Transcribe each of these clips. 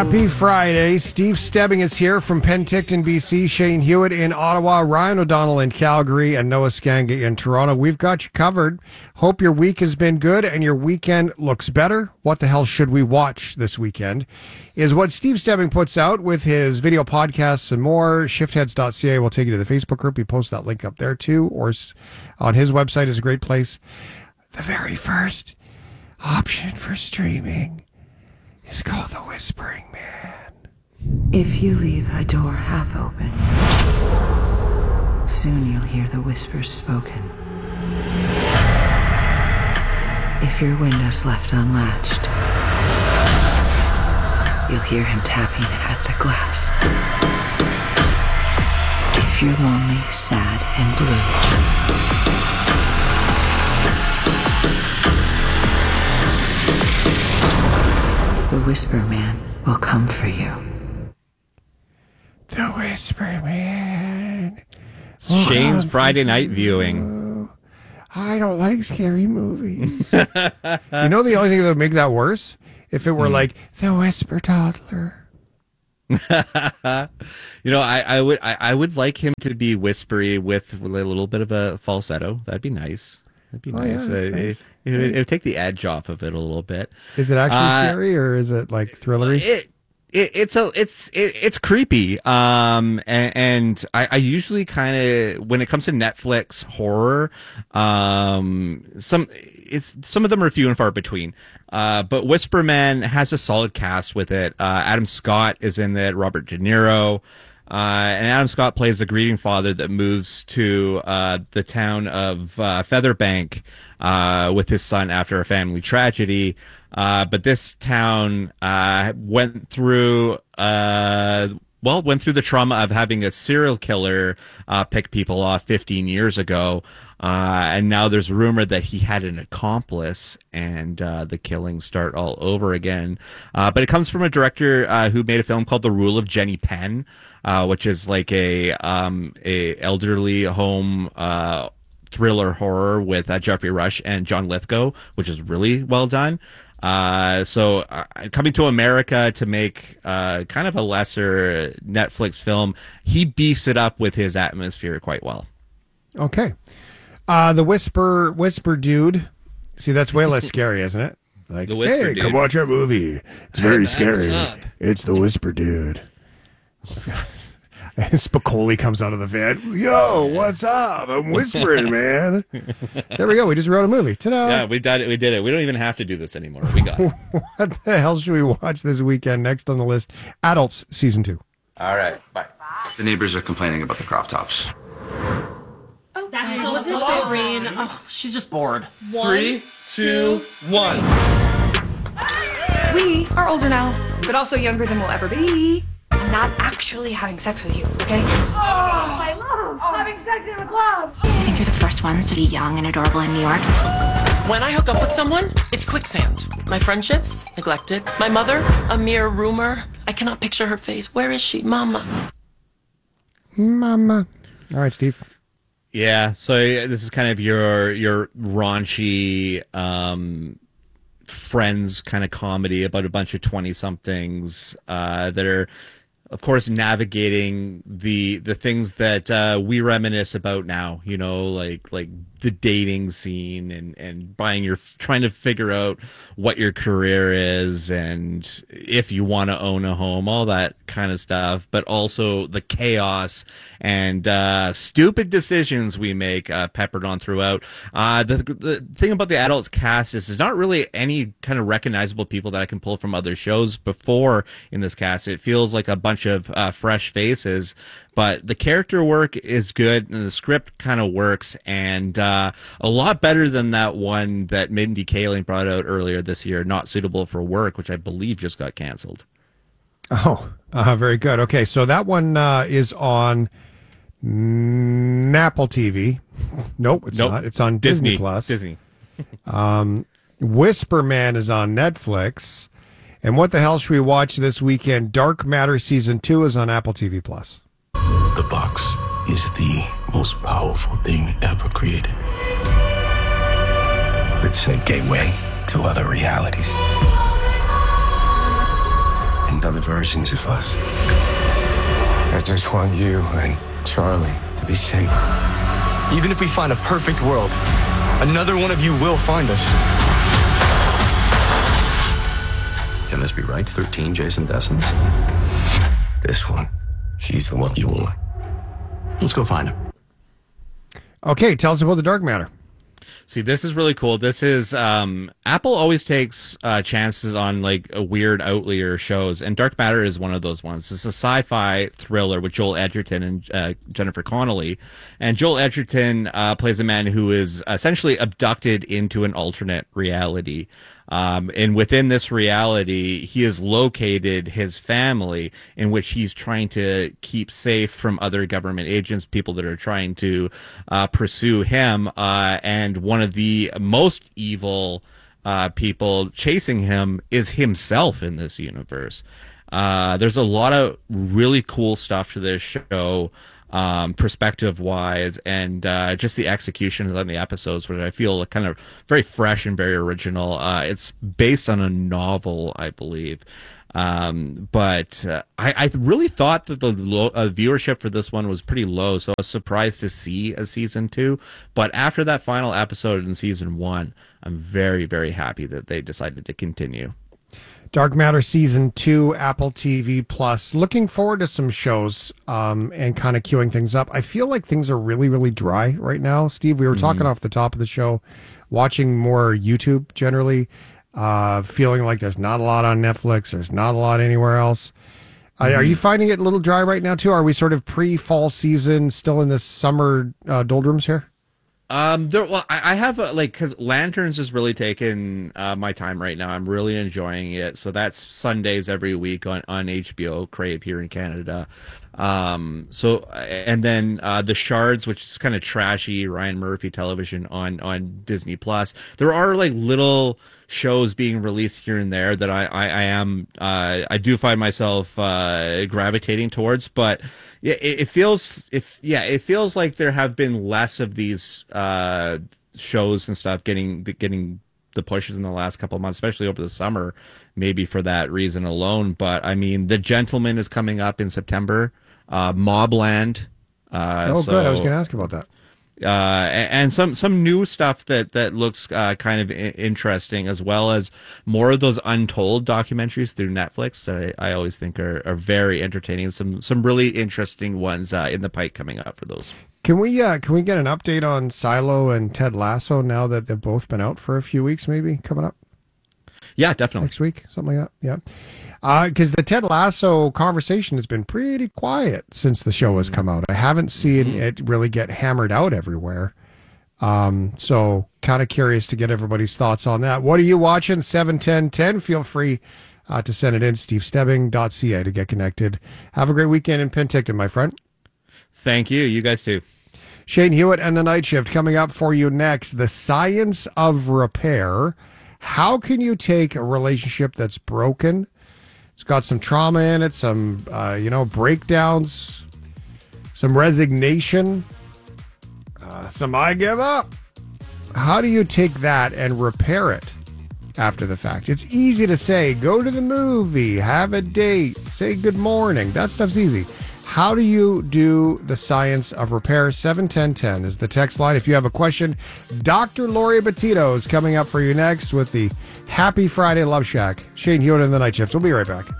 Happy Friday. Steve Stebbing is here from Penticton, BC. Shane Hewitt in Ottawa. Ryan O'Donnell in Calgary. And Noah Skanga in Toronto. We've got you covered. Hope your week has been good and your weekend looks better. What the hell should we watch this weekend is what Steve Stebbing puts out with his video podcasts and more. Shiftheads.ca will take you to the Facebook group. He posts that link up there too, or on his website is a great place. The very first option for streaming is called The Whispering Man. If you leave a door half open, soon you'll hear the whispers spoken. If your window's left unlatched, you'll hear him tapping at the glass. If you're lonely, sad, and blue, the Whisper Man will come for you. The Whisper Man. Shane's Friday night viewing. I don't like scary movies. You know the only thing that would make that worse? If it were like The Whisper Toddler. You know, I would like him to be whispery with a little bit of a falsetto. That'd be nice. That'd be nice. Yeah, nice. It would take the edge off of it a little bit. Is it actually scary or is it like thrillery? It's creepy. And I usually kind of, when it comes to Netflix horror, some of them are few and far between. But Whisper Man has a solid cast with it. Adam Scott is in it, Robert De Niro. And Adam Scott plays a grieving father that moves to the town of Featherbank with his son after a family tragedy. But this town went through the trauma of having a serial killer pick people off 15 years ago. And now there's a rumor that he had an accomplice, and the killings start all over again. But it comes from a director who made a film called The Rule of Jenny Penn, which is like a elderly home thriller horror with Jeffrey Rush and John Lithgow, which is really well done. So coming to America to make kind of a lesser Netflix film, he beefs it up with his atmosphere quite well. Okay. The Whisper Dude. See, that's way less scary, isn't it? Like, the Whisper hey, Dude. come watch our movie. It's very scary. It's the Whisper Dude. And Spicoli comes out of the van. Yo, what's up? I'm whispering, man. There we go. We just wrote a movie. Ta-da. Yeah, we did it. We don't even have to do this anymore. We got it. What the hell should we watch this weekend? Next on the list, Adults, Season 2. All right, bye. The neighbors are complaining about the crop tops. Oh, that's was it, Doreen? Oh, she's just bored. 3, 2, 1. We are older now, but also younger than we'll ever be. I'm not actually having sex with you, okay? Oh, I love having sex in the club. I think you're the first ones to be young and adorable in New York. When I hook up with someone, it's quicksand. My friendships, neglected. My mother, a mere rumor. I cannot picture her face. Where is she? Mama. Mama. All right, Steve. Yeah, so this is kind of your raunchy Friends kind of comedy about a bunch of 20-somethings that are, of course, navigating the things that we reminisce about now, you know, like the dating scene and trying to figure out what your career is and if you want to own a home, all that kind of stuff, but also the chaos and stupid decisions we make peppered on throughout. The thing about the Adults cast is there's not really any kind of recognizable people that I can pull from other shows before in this cast. It feels like a bunch of fresh faces, but the character work is good and the script kind of works, and a lot better than that one that Mindy Kaling brought out earlier this year, Not Suitable for Work, which I believe just got canceled. Oh, very good. Okay, so that one is on Apple TV. Nope, it's not. It's on Disney Plus. Disney. Whisper Man is on Netflix. And what the hell should we watch this weekend? Dark Matter Season 2 is on Apple TV Plus. The box is the most powerful thing ever created. It's a gateway to other realities. And other versions of us. I just want you and Charlie to be safe. Even if we find a perfect world, another one of you will find us. Can this be right? 13 Jason Dessens? This one, he's the one you want. Let's go find him. Okay, tell us about the Dark Matter. See, this is really cool. This is Apple always takes chances on like weird outlier shows, and Dark Matter is one of those ones. It's a sci-fi thriller with Joel Edgerton and Jennifer Connelly, and Joel Edgerton plays a man who is essentially abducted into an alternate reality. And within this reality, he has located his family, in which he's trying to keep safe from other government agents, people that are trying to pursue him. And one of the most evil people chasing him is himself in this universe. There's a lot of really cool stuff to this show. Perspective wise, and just the execution on the episodes, which I feel kind of very fresh and very original. It's based on a novel, I believe. But I really thought that the viewership for this one was pretty low, so I was surprised to see a season 2. But after that final episode in season 1, I'm very, very happy that they decided to continue. Dark Matter Season 2, Apple TV Plus. Looking forward to some shows and kind of queuing things up. I feel like things are really, really dry right now. Steve, we were talking off the top of the show, watching more YouTube generally, feeling like there's not a lot on Netflix. There's not a lot anywhere else. Are you finding it a little dry right now, too? Are we sort of pre-fall season, still in this summer doldrums here? I have because Lanterns has really taken my time right now. I'm really enjoying it. So that's Sundays every week on HBO Crave here in Canada. And then The Shards, which is kind of trashy Ryan Murphy television on Disney Plus. There are like little shows being released here and there that I do find myself gravitating towards, but yeah, it feels like there have been less of these shows and stuff getting the pushes in the last couple of months, especially over the summer, maybe for that reason alone. But I mean, The Gentleman is coming up in September. Mobland. Good. I was going to ask about that. And some new stuff that looks kind of interesting, as well as more of those untold documentaries through Netflix that I always think are very entertaining. Some really interesting ones in the pipe coming up for those. Can we get an update on Silo and Ted Lasso now that they've both been out for a few weeks, maybe coming up? Yeah, definitely. Next week, something like that. Yeah. Because the Ted Lasso conversation has been pretty quiet since the show has come out. I haven't seen it really get hammered out everywhere. So kind of curious to get everybody's thoughts on that. What are you watching? 71010. Feel free to send it in. SteveStebbing.ca to get connected. Have a great weekend in Penticton, my friend. Thank you. You guys too. Shane Hewitt and the Night Shift coming up for you next. The science of repair. How can you take a relationship that's broken? It's got some trauma in it, some, breakdowns, some resignation, some I give up. How do you take that and repair it after the fact? It's easy to say, go to the movie, have a date, say good morning. That stuff's easy. How do you do the science of repair? 71010 is the text line. If you have a question, Dr. Lori Bettito is coming up for you next with the Happy Friday Love Shack. Shane Hewitt and the Night Shift. We'll be right back.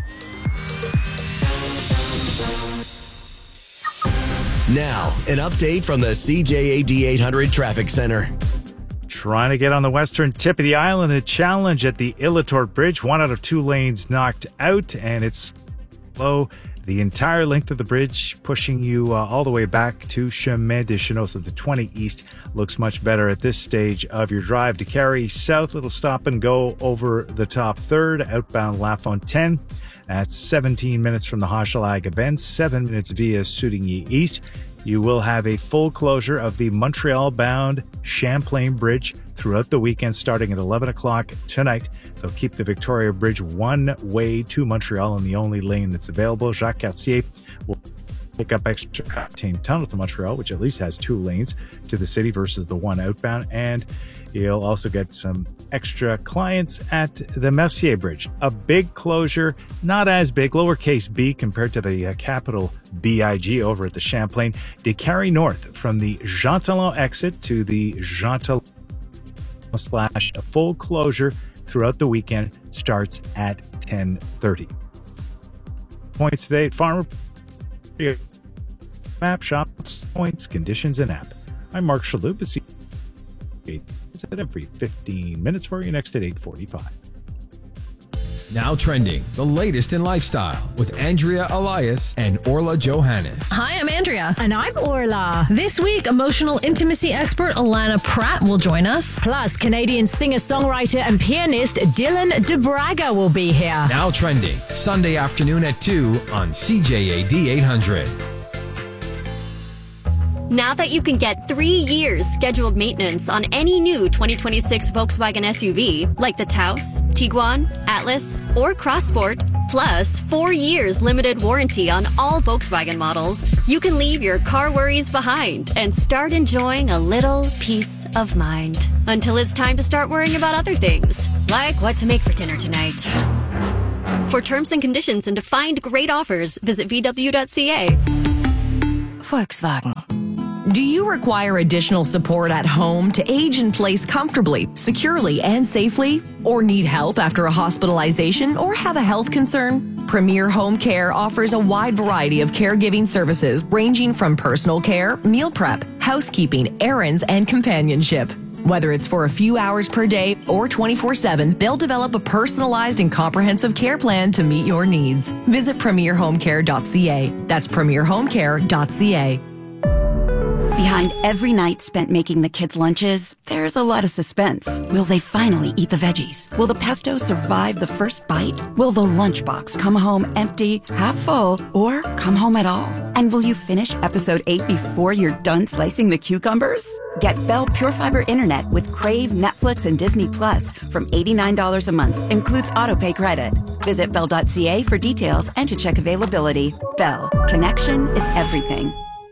Now, an update from the CJAD 800 Traffic Center. Trying to get on the western tip of the island, a challenge at the Illatort Bridge. 1 out of 2 lanes knocked out, and it's slow the entire length of the bridge, pushing you all the way back to Chemin de Chenosse. The 20 East looks much better at this stage of your drive. To Carry South, little stop and go over the top third, outbound La Fontaine. That's 17 minutes from the Hochelaga Bend, 7 minutes via Soudigny East. You will have a full closure of the Montreal-bound Champlain Bridge throughout the weekend, starting at 11 o'clock tonight. They'll keep the Victoria Bridge one way to Montreal in the only lane that's available. Jacques Cartier will pick up extra octane tunnel to Montreal, which at least has 2 lanes to the city versus the 1 outbound. And you'll also get some extra clients at the Mercier Bridge. A big closure, not as big, lowercase b compared to the capital BIG over at the Champlain. They carry north from the Jean Talon exit to the Jean Talon / a full closure throughout the weekend starts at 10:30. Points today at Farmer Map, shops, points, conditions, and app. I'm Mark Shalhoub. It's at every 15 minutes for you, next at 8:45. Now trending, the latest in lifestyle with Andrea Elias and Orla Johannes. Hi, I'm Andrea. And I'm Orla. This week, emotional intimacy expert Alana Pratt will join us. Plus, Canadian singer-songwriter and pianist Dylan DeBraga will be here. Now trending, Sunday afternoon at 2 on CJAD 800. Now that you can get 3 years scheduled maintenance on any new 2026 Volkswagen SUV, like the Taos, Tiguan, Atlas, or Crossport, plus 4 years limited warranty on all Volkswagen models, you can leave your car worries behind and start enjoying a little peace of mind. Until it's time to start worrying about other things, like what to make for dinner tonight. For terms and conditions and to find great offers, visit VW.ca. Volkswagen. Do you require additional support at home to age in place comfortably, securely, and safely? Or need help after a hospitalization or have a health concern? Premier Home Care offers a wide variety of caregiving services ranging from personal care, meal prep, housekeeping, errands, and companionship. Whether it's for a few hours per day or 24/7, they'll develop a personalized and comprehensive care plan to meet your needs. Visit premierhomecare.ca. That's premierhomecare.ca. Behind every night spent making the kids' lunches, there's a lot of suspense. Will they finally eat the veggies? Will the pesto survive the first bite? Will the lunchbox come home empty, half full, or come home at all? And will you finish episode 8 before you're done slicing the cucumbers? Get Bell Pure Fiber Internet with Crave, Netflix, and Disney Plus from $89 a month. Includes autopay credit. Visit Bell.ca for details and to check availability. Bell. Connection is everything.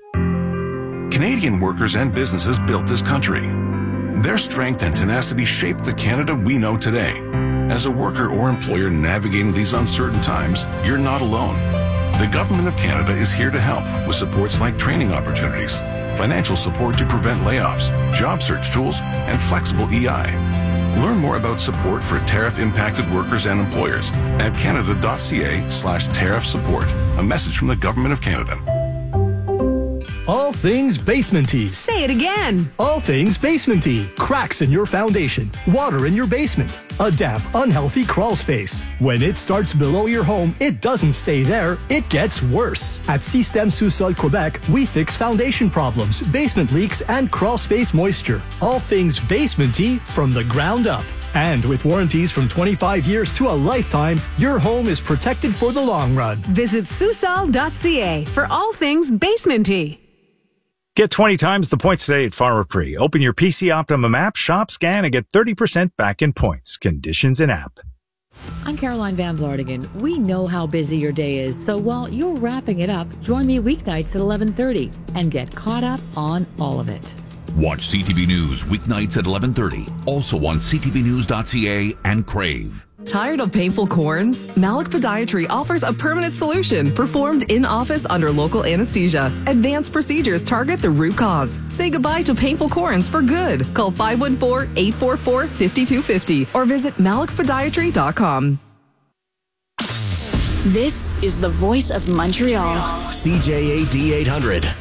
Canadian workers and businesses built this country. Their strength and tenacity shaped the Canada we know today. As a worker or employer navigating these uncertain times, you're not alone. The Government of Canada is here to help with supports like training opportunities, financial support to prevent layoffs, job search tools, and flexible EI. Learn more about support for tariff-impacted workers and employers at canada.ca/tariff support. A message from the Government of Canada. All things basement-y. Say it again. All things basement-y. Cracks in your foundation. Water in your basement. A damp, unhealthy crawl space. When it starts below your home, it doesn't stay there. It gets worse. At Système Sous-Sol Quebec, we fix foundation problems, basement leaks, and crawl space moisture. All things basement-y from the ground up. And with warranties from 25 years to a lifetime, your home is protected for the long run. Visit Sousal.ca for all things basement-y. Get 20 times the points today at Pharmaprix. Open your PC Optimum app, shop, scan, and get 30% back in points. Conditions in app. I'm Caroline Van Vlartigan. We know how busy your day is, so while you're wrapping it up, join me weeknights at 11:30 and get caught up on all of it. Watch CTV News weeknights at 11:30. Also on ctvnews.ca and Crave. Tired of painful corns? Malik Podiatry offers a permanent solution performed in-office under local anesthesia. Advanced procedures target the root cause. Say goodbye to painful corns for good. Call 514-844-5250 or visit malikpodiatry.com. This is the voice of Montreal. CJAD 800.